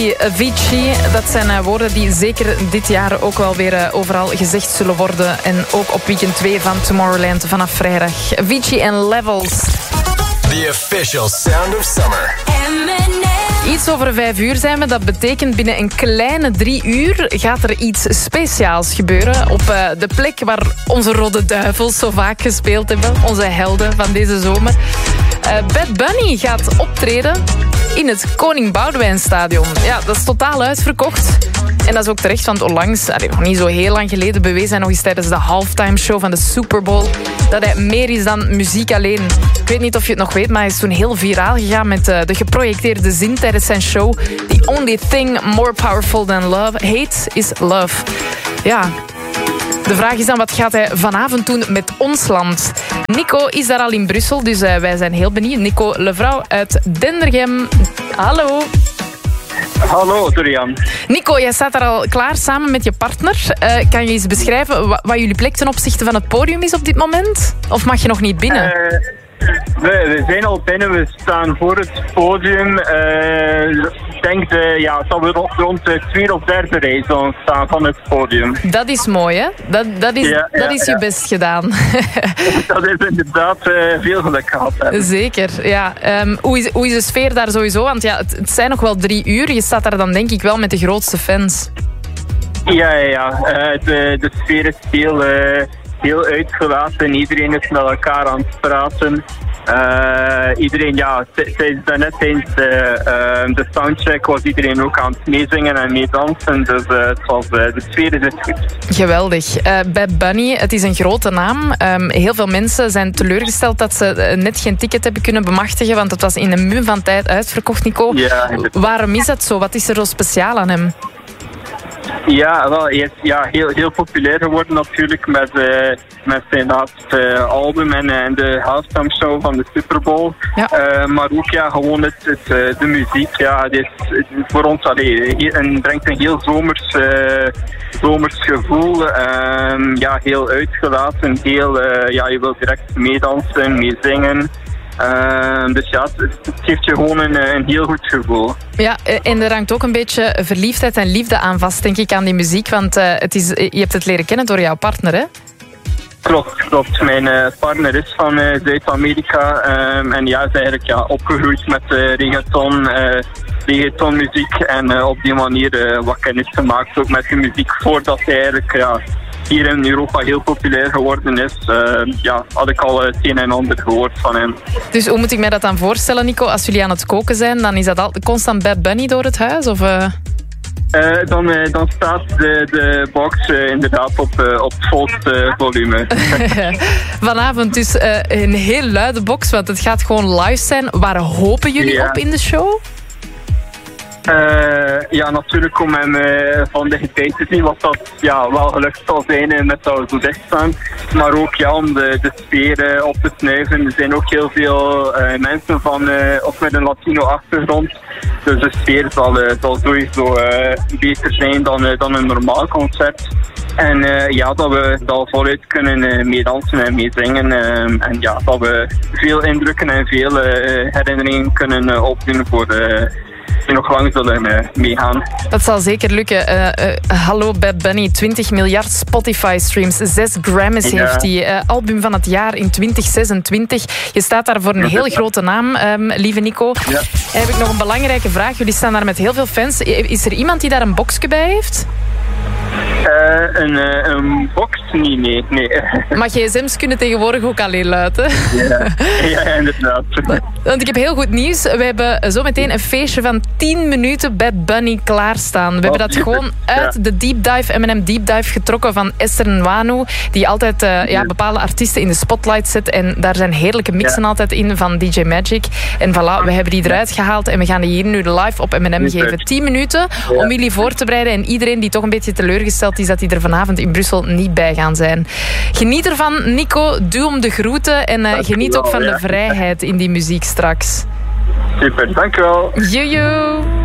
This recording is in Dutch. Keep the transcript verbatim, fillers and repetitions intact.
Avicii, Avicii. Dat zijn uh, woorden die zeker dit jaar ook wel weer uh, overal gezegd zullen worden. En ook op weekend twee van Tomorrowland vanaf vrijdag. Avicii en Levels. The official sound of summer. Iets over vijf uur zijn we. Dat betekent binnen een kleine drie uur gaat er iets speciaals gebeuren. Op uh, de plek waar onze Rode Duivels zo vaak gespeeld hebben. Onze helden van deze zomer. Uh, Bad Bunny gaat optreden in het Koning Boudewijnstadion. Ja, dat is totaal uitverkocht. En dat is ook terecht, want onlangs, allee, nog niet zo heel lang geleden, bewees hij nog eens tijdens de halftime show van de Super Bowl dat hij meer is dan muziek alleen. Ik weet niet of je het nog weet, maar hij is toen heel viraal gegaan met uh, de geprojecteerde zin tijdens zijn show. The only thing more powerful than love, hate is love. Ja, de vraag is dan, wat gaat hij vanavond doen met ons land? Nico is daar al in Brussel, dus uh, wij zijn heel benieuwd. Nico Levrouw uit Dendergem. Hallo. Hallo, Dorian. Nico, jij staat daar al klaar samen met je partner. Uh, kan je eens beschrijven wat, wat jullie plek ten opzichte van het podium is op dit moment? Of mag je nog niet binnen? Uh, we, we zijn al binnen, we staan voor het podium. Uh, ik denk de, ja, dat we rond, rond de tweede of derde rij zullen staan van het podium. Dat is mooi, hè? Dat, dat is, ja, ja, dat is je ja. best gedaan. Dat is inderdaad uh, veel geluk gehad. Hè. Zeker, ja. Um, hoe, is, hoe is de sfeer daar sowieso? Want ja, het, het zijn nog wel drie uur. Je staat daar dan denk ik wel met de grootste fans. Ja, ja, ja. Uh, de, de sfeer is heel... Uh, heel uitgelaten. Iedereen is met elkaar aan het praten. Uh, iedereen, ja, tijdens net tijdens de, uh, de soundcheck was iedereen ook aan het meezingen en meedansen. Dus uh, het was, uh, de sfeer is het goed. Geweldig. Uh, Bad Bunny, het is een grote naam. Um, heel veel mensen zijn teleurgesteld dat ze uh, net geen ticket hebben kunnen bemachtigen, want het was in een mum van tijd uitverkocht, Nico. Ja, waarom is dat zo? Wat is er zo speciaal aan hem? Ja, wel, hij is ja, heel, heel populair geworden natuurlijk met, uh, met zijn laatste uh, album en, en de halftime show van de Super Bowl. Ja. Uh, maar ook ja, gewoon het, het, uh, de muziek. Ja, het is het, voor ons allee, en brengt een heel zomers, uh, zomers gevoel. Uh, ja, heel uitgelaten. Heel, uh, ja, je wilt direct meedansen, meezingen. Uh, dus ja, het, het geeft je gewoon een, een heel goed gevoel. Ja, en er hangt ook een beetje verliefdheid en liefde aan vast, denk ik, aan die muziek. Want uh, het is, je hebt het leren kennen door jouw partner, hè? Klopt, klopt. Mijn uh, partner is van uh, Zuid-Amerika. Um, en ja, is eigenlijk ja, opgegroeid met uh, reggaeton, uh, reggaetonmuziek. En uh, op die manier uh, wat kennis gemaakt ook met de muziek. Voordat hij eigenlijk... Ja, hier in Europa heel populair geworden is, uh, ja, had ik al het een en ander gehoord van hem. Dus hoe moet ik mij dat dan voorstellen, Nico? Als jullie aan het koken zijn, dan is dat al constant Bad Bunny door het huis? Of, uh... Uh, dan, uh, dan staat de, de box uh, inderdaad op, uh, op het volste volume. Vanavond dus uh, een heel luide box, want het gaat gewoon live zijn. Waar hopen jullie ja. op in de show? Uh, ja, natuurlijk om hem uh, van dichtbij te zien, wat dat ja, wel gelukt zal zijn uh, met dat we zo dicht staan. Maar ook ja, om de, de sfeer uh, op te snuiven. Er zijn ook heel veel uh, mensen van, uh, of met een Latino-achtergrond. Dus de sfeer zal, uh, zal sowieso uh, beter zijn dan, uh, dan een normaal concert. En uh, ja, dat we dat voluit kunnen uh, meedansen en meezingen. Uh, en ja, dat we veel indrukken en veel uh, herinneringen kunnen uh, opdoen voor... Uh, die nog lang zullen uh, meegaan. Dat zal zeker lukken. Uh, uh, hallo Bad Bunny, twintig miljard Spotify-streams, zes Grammys ja. heeft hij. Uh, album van het jaar in twintig zesentwintig. Je staat daar voor een heel grote naam, um, lieve Nico. Ja. En heb ik nog een belangrijke vraag. Jullie staan daar met heel veel fans. Is er iemand die daar een boxje bij heeft? Uh, een, uh, een box? Nee, nee, nee. Maar gsm's kunnen tegenwoordig ook alleen luiden. Ja, ja, inderdaad. Want ik heb heel goed nieuws. We hebben zometeen een feestje van tien minuten Bad Bunny klaarstaan. We hebben dat gewoon uit de Deep Dive, M en M Deep Dive getrokken van Esther Nwanu, die altijd uh, ja, bepaalde artiesten in de spotlight zet. En daar zijn heerlijke mixen ja. altijd in van D J Magic. En voilà, we hebben die eruit gehaald en we gaan die hier nu live op M en M geven. tien minuten om jullie voor te bereiden. En iedereen die toch een beetje teleurgesteld is dat die er vanavond in Brussel niet bij gaan zijn. Geniet ervan, Nico. Doe om de groeten. En uh, geniet ook van de vrijheid in die muziek straks. Super, dankjewel. Joejoe.